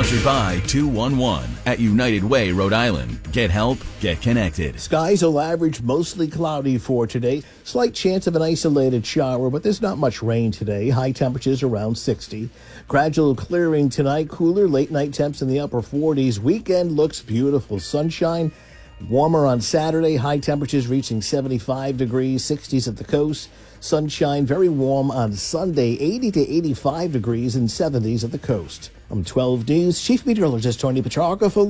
Sponsored by 211 at United Way, Rhode Island. Get help, get connected. Skies will average mostly cloudy for today. Slight chance of an isolated shower, but there's not much rain today. High temperatures around 60. Gradual clearing tonight. Cooler late night temps in the upper 40s. Weekend looks beautiful. Sunshine. Warmer on Saturday. High temperatures reaching 75 degrees, 60s at the coast. Sunshine, very warm on Sunday, 80 to 85 degrees and 70s at the coast. From 12 News, Chief Meteorologist Tony Petrarca for